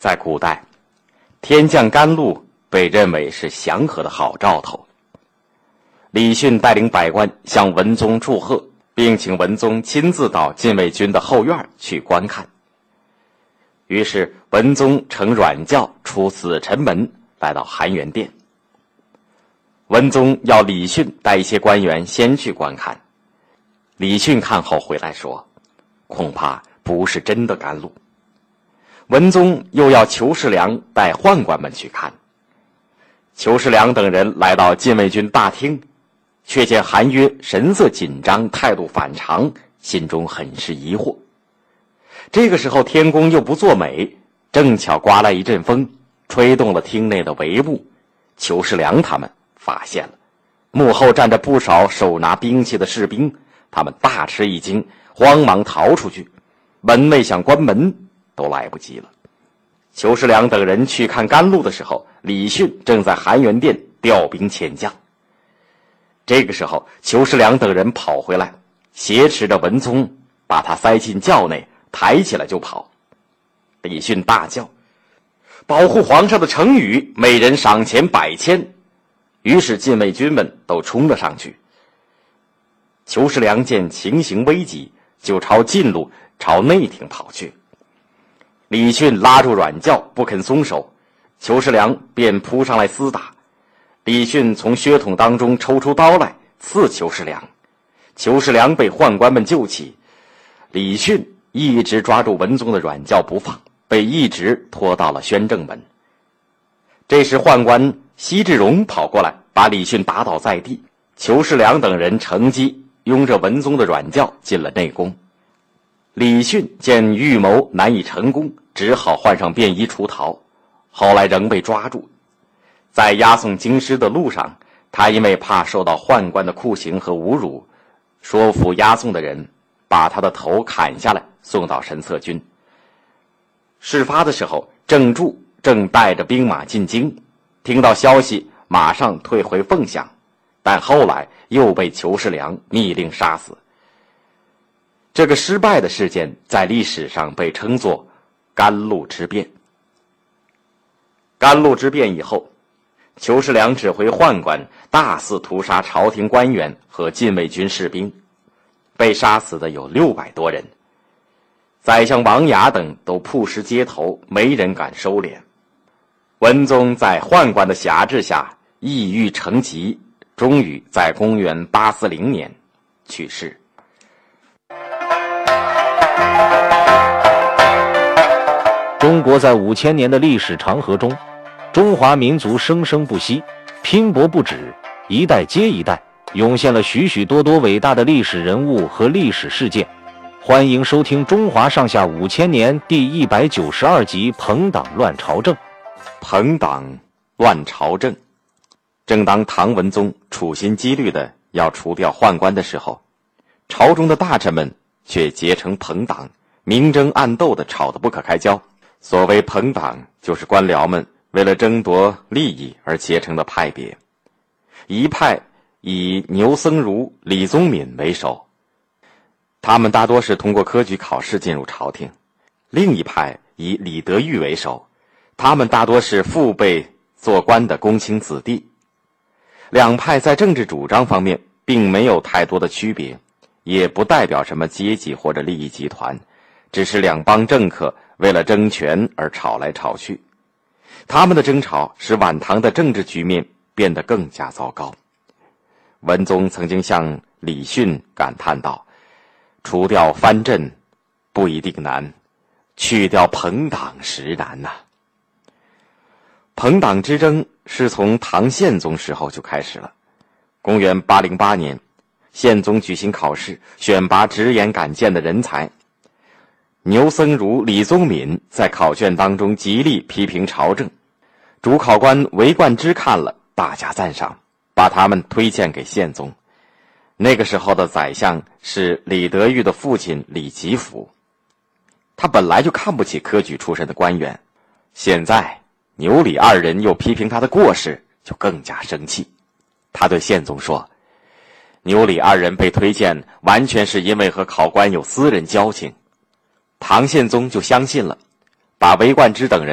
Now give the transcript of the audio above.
在古代，天降甘露被认为是祥和的好兆头。李训带领百官向文宗祝贺，并请文宗亲自到禁卫军的后院去观看。于是文宗乘软轿出紫宸门，来到含元殿。文宗要李训带一些官员先去观看。李训看后回来说，恐怕不是真的甘露。文宗又要裘世良带宦官们去看。裘世良等人来到禁卫军大厅，却见韩约神色紧张，态度反常，心中很是疑惑。这个时候天公又不作美，正巧刮来一阵风，吹动了厅内的帷幕。裘世良他们发现了，幕后站着不少手拿兵器的士兵，他们大吃一惊，慌忙逃出去。门卫想关门都来不及了。裘世良等人去看甘露的时候，李训正在含元殿调兵遣将。这个时候裘世良等人跑回来，挟持着文宗，把他塞进轿内，抬起来就跑。李训大叫，保护皇上的成语，每人赏钱100千。于是禁卫军们都冲了上去。裘世良见情形危急，就朝近路朝内廷跑去。李训拉住软轿不肯松手，裘世良便扑上来厮打。李训从靴筒当中抽出刀来刺裘世良，裘世良被宦官们救起。李训一直抓住文宗的软轿不放，被一直拖到了宣政门。这时宦官西至荣跑过来，把李训打倒在地。裘世良等人乘机拥着文宗的软轿进了内宫。李训见预谋难以成功，只好换上便衣出逃，后来仍被抓住。在押送京师的路上，他因为怕受到宦官的酷刑和侮辱，说服押送的人把他的头砍下来送到神策军。事发的时候，郑注正带着兵马进京，听到消息马上退回凤翔，但后来又被裘世良密令杀死。这个失败的事件在历史上被称作甘露之变。甘露之变以后，裘世良指挥宦官大肆屠杀朝廷官员和禁卫军士兵，被杀死的有600多人。宰相王雅等都曝尸街头，没人敢收敛。文宗在宦官的辖制下抑郁成疾，终于在公元840年去世。 中国在5000年的历史长河中，中华民族生生不息，拼搏不止，一代接一代，涌现了许许多多伟大的历史人物和历史事件。欢迎收听《中华上下5000年》第192集《朋党乱朝政》。 朋党乱朝政。正当唐文宗处心积虑的要除掉宦官的时候，朝中的大臣们却结成朋党，明争暗斗的吵得不可开交。所谓朋党，就是官僚们为了争夺利益而结成的派别。一派以牛僧孺、李宗闵为首，他们大多是通过科举考试进入朝廷；另一派以李德裕为首，他们大多是父辈做官的公卿子弟。两派在政治主张方面并没有太多的区别，也不代表什么阶级或者利益集团，只是两帮政客为了争权而吵来吵去。他们的争吵使晚唐的政治局面变得更加糟糕。文宗曾经向李训感叹道，除掉藩镇不一定难，去掉朋党实难呐。朋党之争是从唐宪宗时候就开始了。公元808年，宪宗举行考试，选拔直言敢谏的人才。牛僧孺、李宗闵在考卷当中极力批评朝政，主考官韦冠之看了，大加赞赏，把他们推荐给宪宗。那个时候的宰相是李德裕的父亲李吉甫，他本来就看不起科举出身的官员，现在牛李二人又批评他的过失，就更加生气。他对宪宗说，牛李二人被推荐完全是因为和考官有私人交情。唐宪宗就相信了，把韦冠之等人